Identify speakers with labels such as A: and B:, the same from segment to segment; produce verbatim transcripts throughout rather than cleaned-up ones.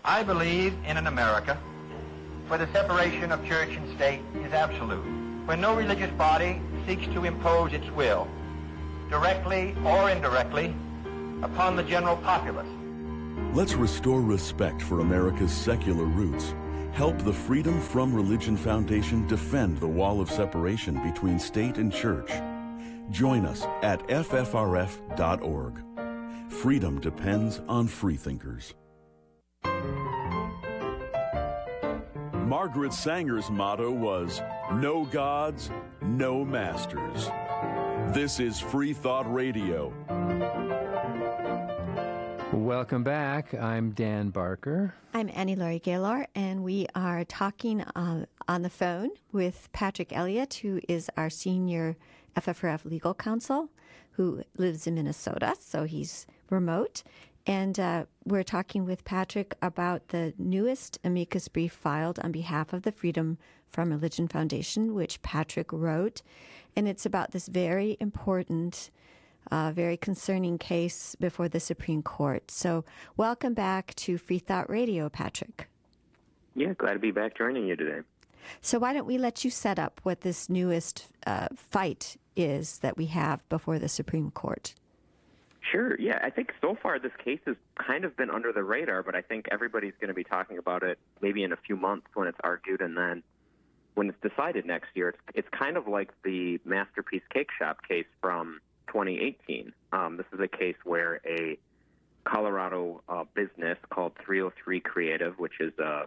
A: I believe in an America where the separation of church and state is absolute, where no religious body seeks to impose its will, directly or indirectly, upon the general populace.
B: Let's restore respect for America's secular roots. Help the Freedom From Religion Foundation defend the wall of separation between state and church. Join us at F F R F dot org. Freedom depends on freethinkers. Margaret Sanger's motto was, "No gods, no masters." This is Free Thought Radio.
C: Welcome back. I'm Dan Barker.
D: I'm Annie Laurie Gaylor, and we are talking uh, on the phone with Patrick Elliott, who is our senior F F R F legal counsel, who lives in Minnesota, so he's remote. And uh, we're talking with Patrick about the newest amicus brief filed on behalf of the Freedom From Religion Foundation, which Patrick wrote. And it's about this very important A very concerning case before the Supreme Court. So welcome back to Free Thought Radio, Patrick.
E: Yeah, glad to be back joining you today.
D: So why don't we let you set up what this newest uh, fight is that we have before the Supreme Court?
E: Sure, yeah. I think so far this case has kind of been under the radar, but I think everybody's going to be talking about it maybe in a few months when it's argued, and then when it's decided next year. It's, it's kind of like the Masterpiece Cake Shop case from twenty eighteen. Um, this is a case where a Colorado uh, business called three oh three Creative, which is a,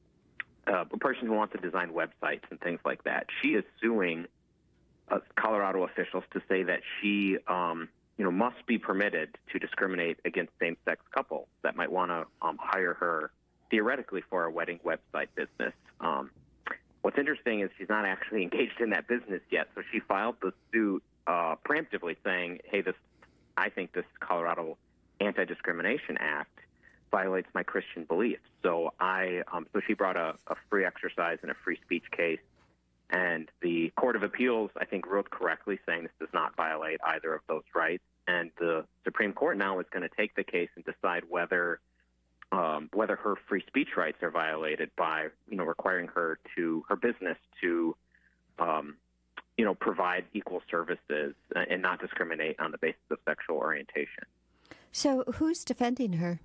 E: a person who wants to design websites and things like that, she is suing uh, Colorado officials to say that she, um, you know, must be permitted to discriminate against same-sex couples that might want to um, hire her theoretically for a wedding website business. Um, what's interesting is she's not actually engaged in that business yet, so she filed the suit Uh, preemptively saying, hey, this, I think this Colorado Anti-Discrimination Act violates my Christian beliefs. So I, um, so she brought a, a free exercise and a free speech case, and the Court of Appeals, I think, wrote correctly saying this does not violate either of those rights. And the Supreme Court now is going to take the case and decide whether um, whether her free speech rights are violated by, you know, requiring her to her business to um, you know, provide equal services and not discriminate on the basis of sexual orientation.
D: So who's defending her?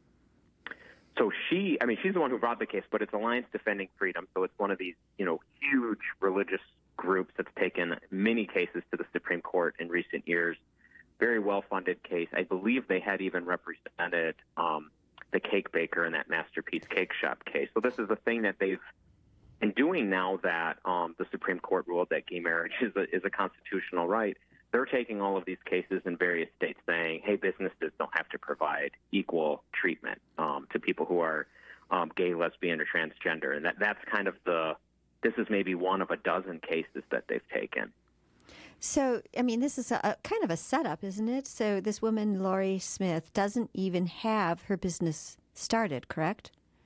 E: So she, I mean, she's the one who brought the case, but it's Alliance Defending Freedom. So it's one of these, you know, huge religious groups that's taken many cases to the Supreme Court in recent years. Very well-funded case. I believe they had even represented um, the cake baker in that Masterpiece Cake Shop case. So this is a thing that they've And doing now that um, the Supreme Court ruled that gay marriage is a, is a constitutional right, they're taking all of these cases in various states saying, hey, businesses don't have to provide equal treatment um, to people who are um, gay, lesbian, or transgender. And that, that's kind of the, this is maybe one of a dozen cases that they've taken.
D: So, I mean, this is a, a kind of a setup, isn't it? So this woman, Laurie Smith, doesn't even have her business started, correct?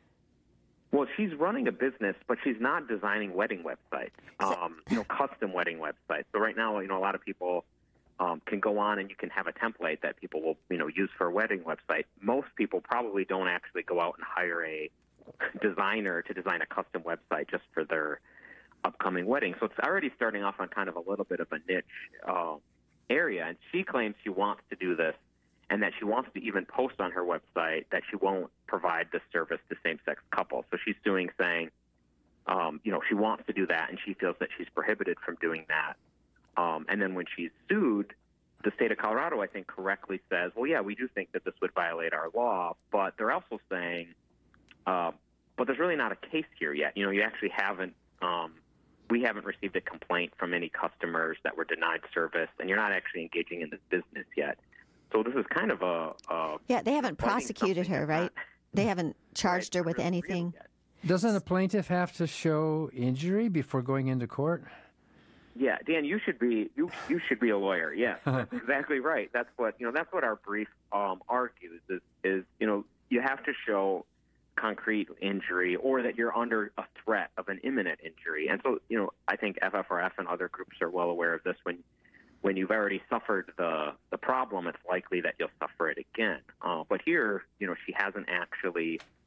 E: Well, she's running a business, but she's not designing wedding websites, um, you know, custom wedding websites. So right now, you know, a lot of people um, can go on and you can have a template that people will, you know, use for a wedding website. Most people probably don't actually go out and hire a designer to design a custom website just for their upcoming wedding. So it's already starting off on kind of a little bit of a niche uh, area. And she claims she wants to do this, and that she wants to even post on her website that she won't provide this service to same-sex couples. So she's suing, saying, um, you know, she wants to do that, and she feels that she's prohibited from doing that. Um, and then when she's sued, the state of Colorado, I think, correctly says, well, yeah, we do think that this would violate our law, but they're also saying, uh, but there's really not a case here yet. You know, you actually haven't, um, we haven't received a complaint from any customers that were denied service, and you're not actually engaging in this business yet. So this is kind of a... a
D: yeah, they haven't prosecuted her, right? Not, they haven't charged right, her with anything.
C: Doesn't a plaintiff have to show injury before going into court?
E: Yeah, Dan, you should be you you should be a lawyer. Yes, that's exactly right. That's what you know. That's what our brief um, argues is is you know you have to show concrete injury or that you're under a threat of an imminent injury. And so you know I think F F R F and other groups are well aware of this. When when you've already suffered the the problem, it's likely that you'll suffer it again. Uh, but here, you know, she hasn't actually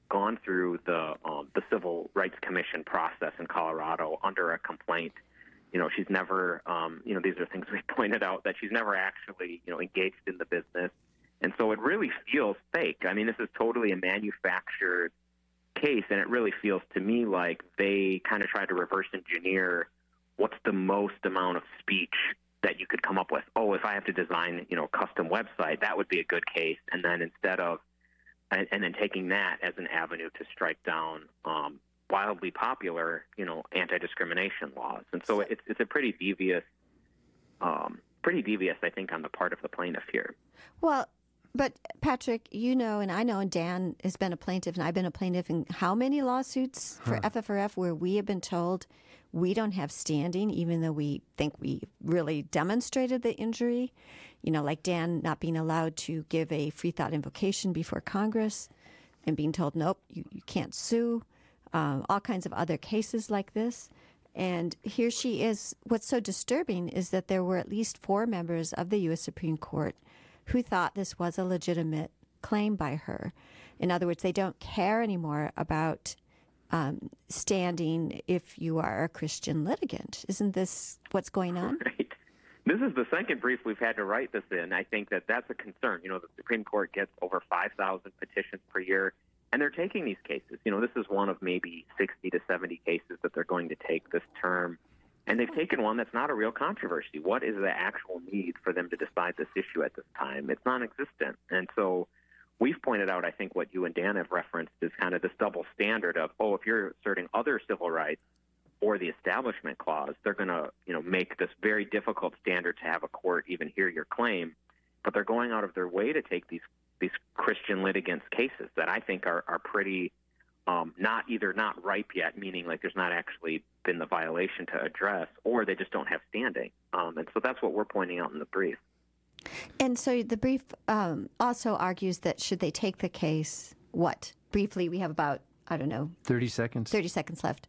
E: gone through the um, the Civil Rights Commission process in Colorado under a complaint. You know, she's never, um, you know, these are things we pointed out, that she's never actually, you know, engaged in the business. And so it really feels fake. I mean, this is totally a manufactured case, and it really feels to me like they kind of tried to reverse engineer what's the most amount of speech that you could come up with. Oh, if I have to design, you know, a custom website, that would be a good case. And then instead of, and, and then taking that as an avenue to strike down um, wildly popular, you know, anti-discrimination laws. And so it's it's a pretty devious, um, pretty devious, I think, on the part of the plaintiff here.
D: Well, but Patrick, you know, and I know, and Dan has been a plaintiff, and I've been a plaintiff in how many lawsuits for huh. F F R F where we have been told we don't have standing, even though we think we really demonstrated the injury. You know, like Dan not being allowed to give a free thought invocation before Congress and being told, nope, you, you can't sue. Um, all kinds of other cases like this. And here she is. What's so disturbing is that there were at least four members of the U S Supreme Court who thought this was a legitimate claim by her. In other words, they don't care anymore about um, standing if you are a Christian litigant. Isn't this what's going on?
E: Right. This is the second brief we've had to write this in. I think that that's a concern. You know, the Supreme Court gets over five thousand petitions per year, and they're taking these cases. You know, this is one of maybe sixty to seventy cases that they're going to take this term. And they've taken one that's not a real controversy. What is the actual need for them to decide this issue at this time? It's non-existent. And so we've pointed out, I think, what you and Dan have referenced is kind of this double standard of, oh, if you're asserting other civil rights or the Establishment Clause, they're going to, you know, make this very difficult standard to have a court even hear your claim. But they're going out of their way to take these these Christian litigants' cases that I think are, are pretty um, not either not ripe yet, meaning like there's not actually been the violation to address, or they just don't have standing. Um, and so that's what we're pointing out in the brief.
D: And so the brief um, also argues that should they take the case, what? Briefly, we have about, I don't know.
C: thirty seconds.
D: thirty seconds left.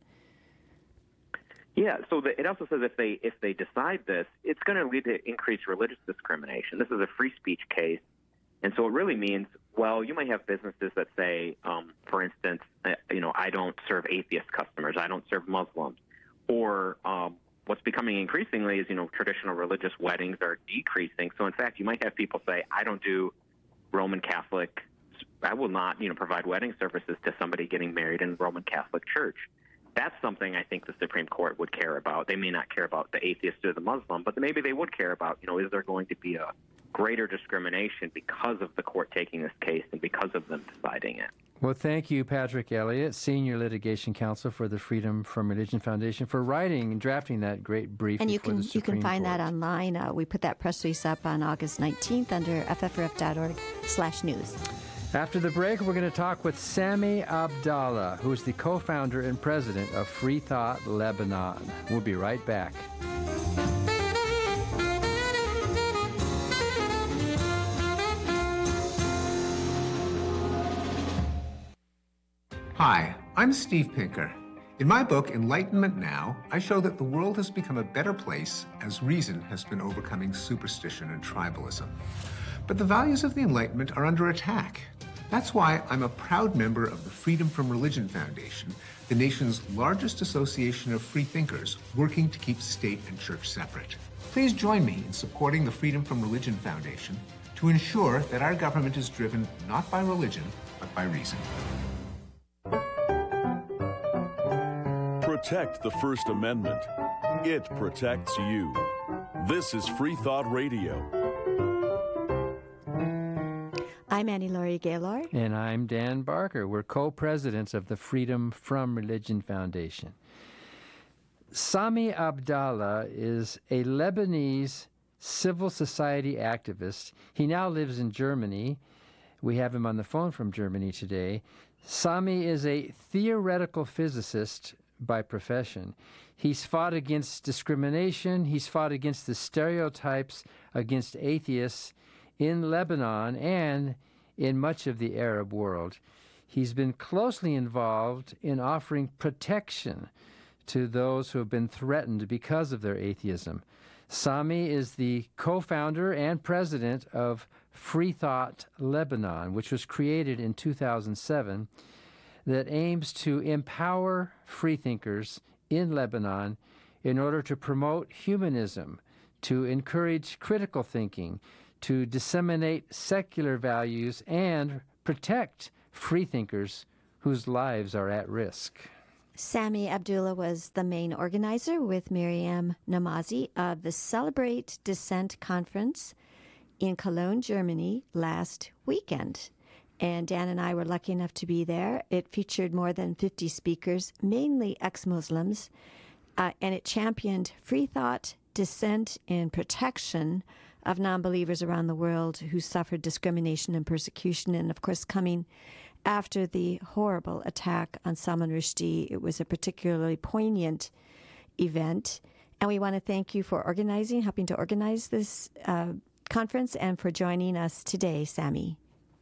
E: Yeah, so the, it also says if they if they decide this, it's going to lead to increased religious discrimination. This is a free speech case. And so it really means, well, you might have businesses that say, um, for instance, uh, you know, I don't serve atheist customers, I don't serve Muslims. Or um, what's becoming increasingly is, you know, traditional religious weddings are decreasing. So, in fact, you might have people say, I don't do Roman Catholic, I will not, you know, provide wedding services to somebody getting married in a Roman Catholic church. That's something I think the Supreme Court would care about. They may not care about the atheist or the Muslim, but maybe they would care about, you know, is there going to be a greater discrimination because of the court taking this case and because of them deciding it.
C: Well, thank you, Patrick Elliott, Senior Litigation Counsel for the Freedom from Religion Foundation, for writing and drafting that great brief.
D: And you
C: can
D: the you can find
C: Court.
D: that online. Uh, we put that press release up on August nineteenth under F F R F dot org slash news.
C: After the break, we're going to talk with Sami Abdallah, who is the co-founder and president of Free Thought Lebanon. We'll be right back.
F: Hi, I'm Steve Pinker. In my book, Enlightenment Now, I show that the world has become a better place as reason has been overcoming superstition and tribalism. But the values of the Enlightenment are under attack. That's why I'm a proud member of the Freedom from Religion Foundation, the nation's largest association of free thinkers working to keep state and church separate. Please join me in supporting the Freedom from Religion Foundation to ensure that our government is driven not by religion, but by reason.
B: Protect the First Amendment. It protects you. This is Free Thought Radio.
D: I'm Annie Laurie Gaylor.
C: And I'm Dan Barker. We're co-presidents of the Freedom from Religion Foundation. Sami Abdallah is a Lebanese civil society activist. He now lives in Germany. We have him on the phone from Germany today. Sami is a theoretical physicist by profession. He's fought against discrimination. He's fought against the stereotypes against atheists in Lebanon and in much of the Arab world. He's been closely involved in offering protection to those who have been threatened because of their atheism. Sami is the co-founder and president of Free Thought Lebanon, which was created in two thousand seven. that aims to empower freethinkers in Lebanon in order to promote humanism, to encourage critical thinking, to disseminate secular values, and protect freethinkers whose lives are at risk.
D: Sami Abdullah was the main organizer with Miriam Namazi of the Celebrate Dissent Conference in Cologne, Germany last weekend. And Dan and I were lucky enough to be there. It featured more than fifty speakers, mainly ex-Muslims, uh, and it championed free thought, dissent, and protection of non-believers around the world who suffered discrimination and persecution. And, of course, coming after the horrible attack on Salman Rushdie, it was a particularly poignant event. And we want to thank you for organizing, helping to organize this uh, conference, and for joining us today, Sami.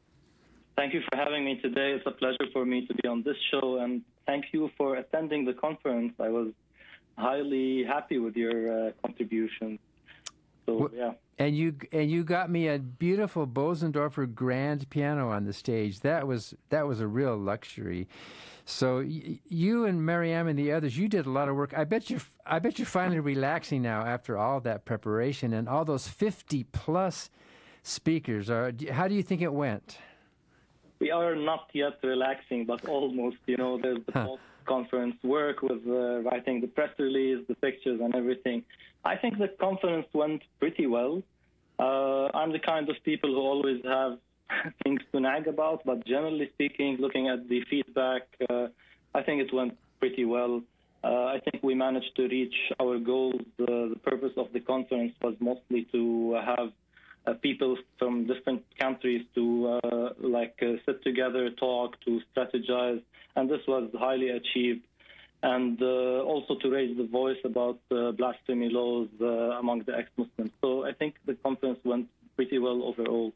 G: Thank you for having me today. It's a pleasure for me to be on this show, and thank you for attending the conference. I was highly happy with your uh, contributions. So, yeah. And
C: you and you got me a beautiful Bosendorfer grand piano on the stage. That was that was a real luxury. So y- you and Mariam and the others, you did a lot of work. I bet you I bet you're finally relaxing now after all that preparation and all those fifty plus speakers. Are how do you think it went?
G: We are not yet relaxing, but almost. You know, there's the huh. conference work with uh, writing the press release, the pictures, and everything. I think the conference went pretty well. Uh, I'm the kind of people who always have things to nag about, but generally speaking, looking at the feedback, uh, I think it went pretty well. Uh, I think we managed to reach our goals. Uh, the purpose of the conference was mostly to have uh, people from different countries to uh, like uh, sit together, talk, to strategize, and this was highly achieved. And uh, also to raise the voice about uh, blasphemy laws uh, among the ex-Muslims. So I think the conference went pretty well overall.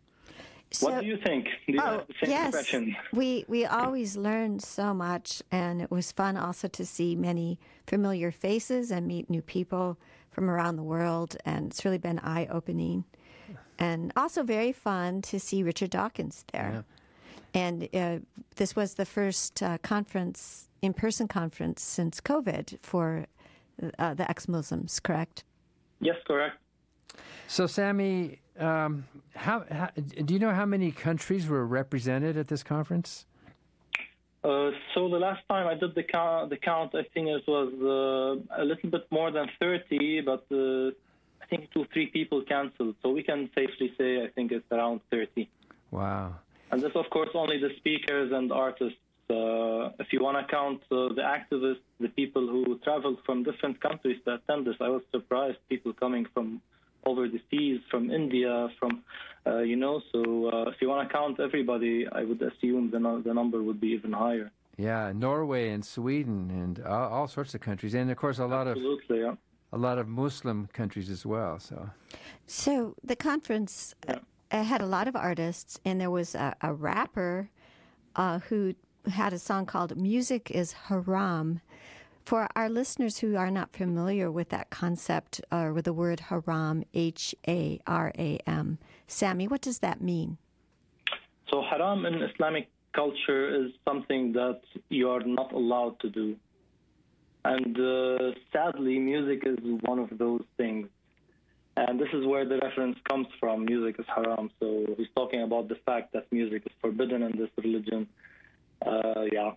G: So, what do you think? Do you
D: oh,
G: have the same
D: yes.
G: impression?
D: We, we always learn so much, and it was fun also to see many familiar faces and meet new people from around the world, and it's really been eye-opening. And also very fun to see Richard Dawkins there. Yeah. And uh, this was the first uh, conference in-person conference since COVID for uh, the ex-Muslims, correct?
G: Yes, correct.
C: So, Sami, um, how, how do you know how many countries were represented at this conference?
G: Uh, so the last time I did the count, the count I think it was uh, a little bit more than thirty, but uh, I think two, three people canceled. So we can safely say I think it's around thirty.
C: Wow.
G: And this, of course, only the speakers and artists. Uh, if you want to count uh, the activists, the people who traveled from different countries to attend this, I was surprised. People coming from over the seas, from India, from, uh, you know, so uh, if you want to count everybody, I would assume the, no- the number would be even higher.
C: Yeah, Norway and Sweden and all, all sorts of countries. And, of course, a lot
G: Absolutely,
C: of
G: yeah.
C: a lot of Muslim countries as well. So,
D: so the conference yeah. uh, had a lot of artists, and there was a, a rapper uh, who had a song called Music is Haram. For our listeners who are not familiar with that concept or with the word haram, H A R A M, Sami, what does that mean?
G: So haram in Islamic culture is something that you are not allowed to do. And uh, sadly, music is one of those things. And this is where the reference comes from, music is haram. So he's talking about the fact that music is forbidden in this religion. Uh, yeah.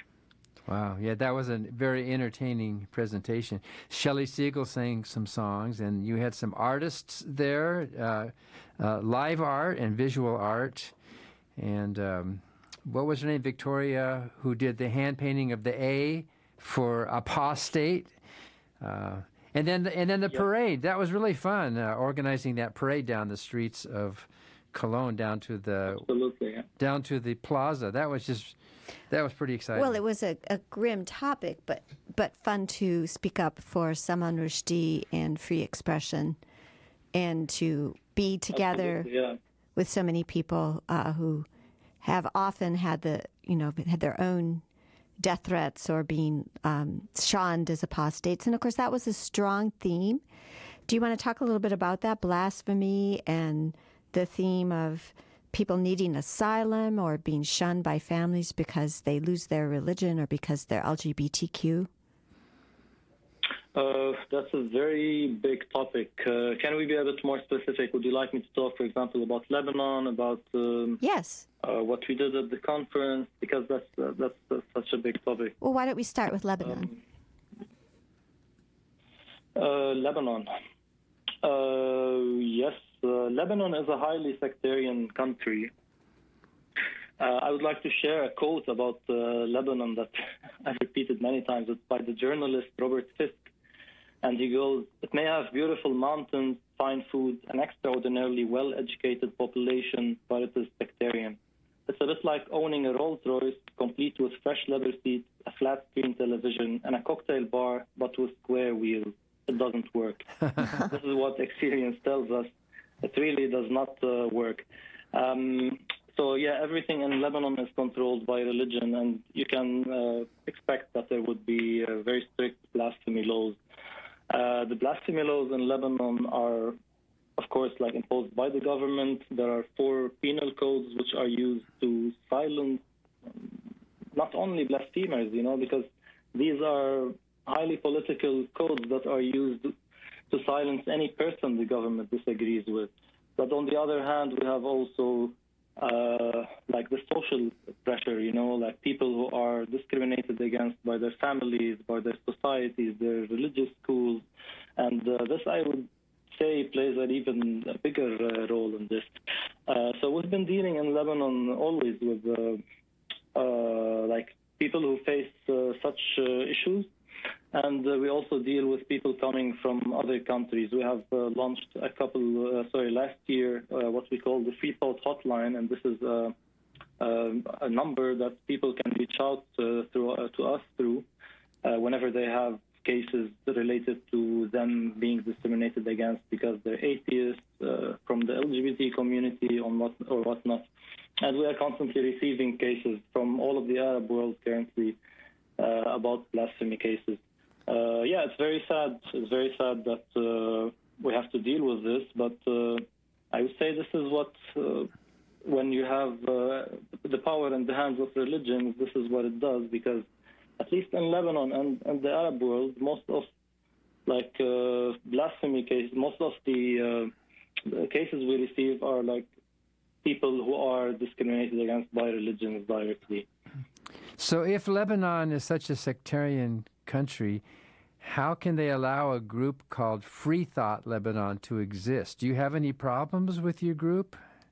C: Wow. Yeah, that was a very entertaining presentation. Shelley Siegel sang some songs, and you had some artists there, uh, uh, live art and visual art. And um, what was her name? Victoria, who did the hand painting of the A for apostate. Uh, and then the, and then the yep. parade. That was really fun, uh, organizing that parade down the streets of Cologne down to the
G: Absolutely, yeah.
C: down to the plaza. That was just that was pretty exciting.
D: Well, it was a, a grim topic, but but fun to speak up for Salman Rushdie and free expression, and to be together
G: yeah.
D: with so many people uh, who have often had the you know had their own death threats or being um, shunned as apostates, and of course that was a strong theme. Do you want to talk a little bit about that, blasphemy and the theme of people needing asylum or being shunned by families because they lose their religion or because they're L G B T Q?
G: Uh, that's a very big topic. Uh, can we be a bit more specific? Would you like me to talk, for example, about Lebanon, about um,
D: yes,
G: uh, what we did at the conference? Because that's uh, that's uh, such a big topic.
D: Well, why don't we start with Lebanon?
G: Um, uh, Lebanon. Uh, yes, uh, Lebanon is a highly sectarian country. Uh, I would like to share a quote about uh, Lebanon that I've repeated many times. It's by the journalist Robert Fisk. And he goes, "It may have beautiful mountains, fine food, an extraordinarily well-educated population, but it is sectarian. It's a bit like owning a Rolls-Royce, complete with fresh leather seats, a flat-screen television, and a cocktail bar, but with square wheels. It doesn't work." This is what experience tells us. It really does not uh, work. Um, so, yeah, everything in Lebanon is controlled by religion, and you can uh, expect that there would be uh, very strict blasphemy laws. Uh, the blasphemy laws in Lebanon are, of course, like imposed by the government. There are four penal codes which are used to silence not only blasphemers, you know, because these are highly political codes that are used to silence any person the government disagrees with. But on the other hand, we have also uh, like the social pressure, you know, like people who are discriminated against by their families, by their societies, their religious schools. And uh, this, I would say, plays an even bigger uh, role in this. Uh, so we've been dealing in Lebanon always with uh, uh, like people who face uh, such uh, issues. And uh, we also deal with people coming from other countries. We have uh, launched a couple, uh, sorry, last year, uh, what we call the Free Thought Hotline, and this is uh, uh, a number that people can reach out uh, through, uh, to us through uh, whenever they have cases related to them being discriminated against because they're atheists, uh, from the L G B T community or, what, or whatnot. And we are constantly receiving cases from all of the Arab world currently uh, about blasphemy cases. Uh, yeah, it's very sad. It's very sad that uh, we have to deal with this. But uh, I would say this is what, uh, when you have uh, the power in the hands of religion, this is what it does. Because at least in Lebanon and, and the Arab world, most of like uh, blasphemy cases, most of the, uh, the cases we receive are like people who are discriminated against by religions directly.
C: So if Lebanon is such a sectarian country, how can they allow a group called Free Thought Lebanon to exist? Do you have any problems with your group?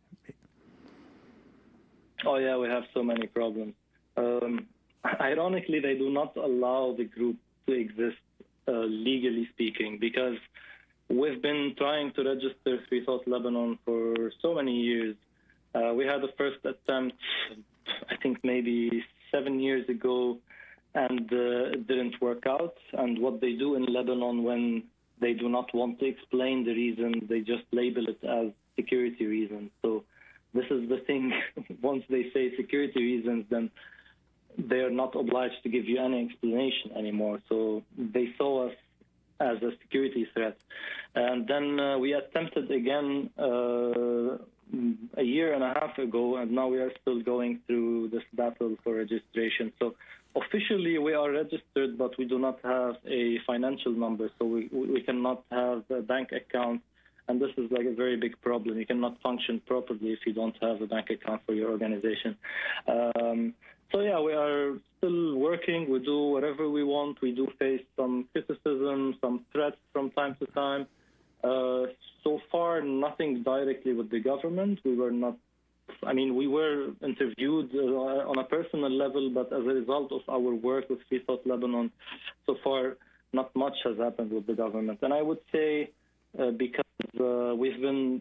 G: Oh, yeah, we have so many problems. Um, ironically, they do not allow the group to exist, uh, legally speaking, because we've been trying to register Free Thought Lebanon for so many years. Uh, we had a first attempt, I think maybe seven years ago, and uh, it didn't work out. And what they do in Lebanon when they do not want to explain the reason, they just label it as security reasons. So this is the thing. Once they say security reasons, then they are not obliged to give you any explanation anymore. So they saw us as a security threat. And then uh, we attempted again uh, a year and a half ago, and now we are still going through this battle for registration. So officially we are registered, but we do not have a financial number, so we, we cannot have a bank account. And this is like a very big problem. You cannot function properly if you don't have a bank account for your organization. Um, so yeah, we are still working. We do whatever we want. We do face some criticism, some threats from time to time. Uh, so far, nothing directly with the government. We were not, I mean, we were interviewed uh, on a personal level, but as a result of our work with Free Thought Lebanon, so far, not much has happened with the government. And I would say uh, because uh, we've been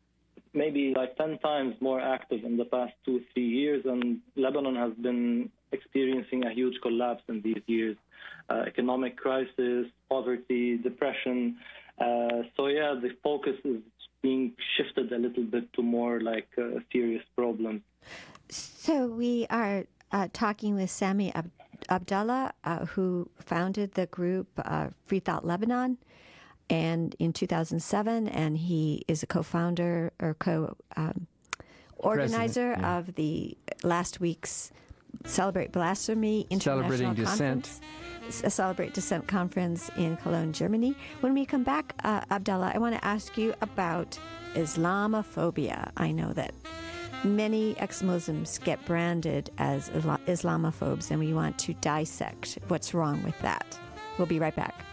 G: maybe like ten times more active in the past two, three years, and Lebanon has been experiencing a huge collapse in these years. Uh, economic crisis, poverty, depression. Uh, so yeah, the focus is being shifted a little bit to more like uh, serious problems.
D: So we are uh, talking with Sami Ab- Abdallah, uh, who founded the group uh, Free Thought Lebanon, and in two thousand seven, and he is a co-founder or co um, organizer
C: yeah.
D: of the last week's Celebrate Blasphemy International
C: Celebrating
D: Conference.
C: Dissent.
D: A Celebrate Dissent conference in Cologne, Germany. When we come back, uh, Abdallah, I want to ask you about Islamophobia. I know that many ex-Muslims get branded as Islamophobes, and we want to dissect what's wrong with that. We'll be right back.